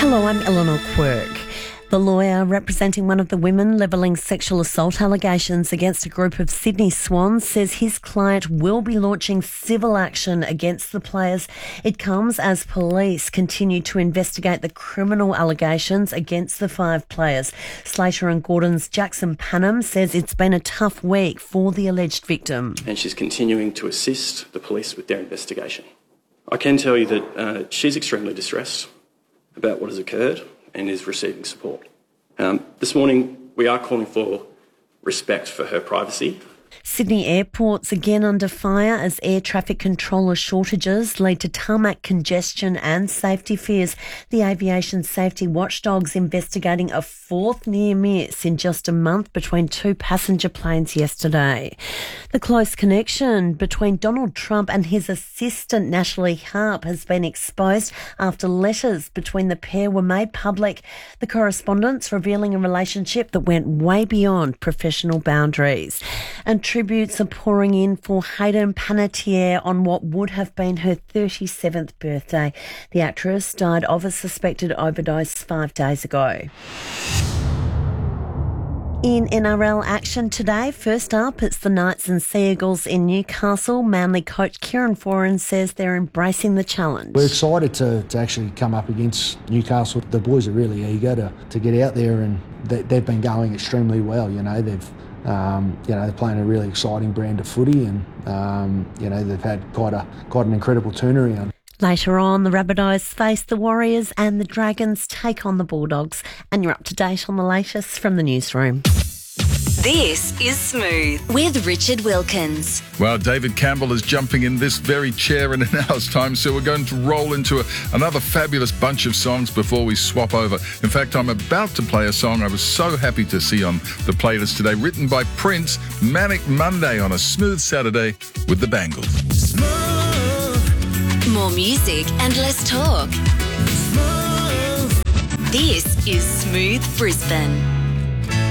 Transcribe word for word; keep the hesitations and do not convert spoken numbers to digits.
Hello, I'm Eleanor Quirk. The lawyer representing one of the women levelling sexual assault allegations against a group of Sydney Swans says his client will be launching civil action against the players. It comes as police continue to investigate the criminal allegations against the five players. Slater and Gordon's Jackson Panham says it's been a tough week for the alleged victim. And she's continuing to assist the police with their investigation. I can tell you that uh, she's extremely distressed about what has occurred and is receiving support. Um, this morning, we are calling for respect for her privacy. Sydney Airport's again under fire as air traffic controller shortages lead to tarmac congestion and safety fears. The aviation safety watchdog's investigating a fourth near miss in just a month between two passenger planes yesterday. The close connection between Donald Trump and his assistant Natalie Harp has been exposed after letters between the pair were made public. The correspondence revealing a relationship that went way beyond professional boundaries. And tributes are pouring in for Hayden Panettiere on what would have been her thirty-seventh birthday. The actress died of a suspected overdose five days ago. In N R L action today, first up, it's the Knights and Sea Eagles in Newcastle. Manly coach Kieran Foran says they're embracing the challenge. We're excited to, to actually come up against Newcastle. The boys are really eager to, to get out there, and they, they've been going extremely well. You know, they've Um, you know, they're playing a really exciting brand of footy, and um, you know, they've had quite a quite an incredible turnaround. Later on, the Rabbitohs face the Warriors and the Dragons take on the Bulldogs. And you're up to date on the latest from the newsroom. This is Smooth with Richard Wilkins. Well, David Campbell is jumping in this very chair in an hour's time, so we're going to roll into a, another fabulous bunch of songs before we swap over. In fact, I'm about to play a song I was so happy to see on the playlist today, written by Prince, Manic Monday on a Smooth Saturday with the Bangles. Smooth. More music and less talk. Smooth. This is Smooth Brisbane.